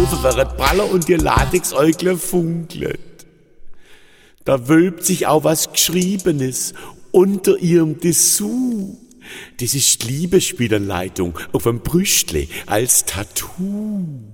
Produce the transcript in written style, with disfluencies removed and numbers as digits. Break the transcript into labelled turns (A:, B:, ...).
A: während Praller und ihr Latexäugle funkelt. Da wölbt sich auch was Geschriebenes unter ihrem Dessous. Das ist die Liebesspielanleitung auf dem Brüstle als Tattoo.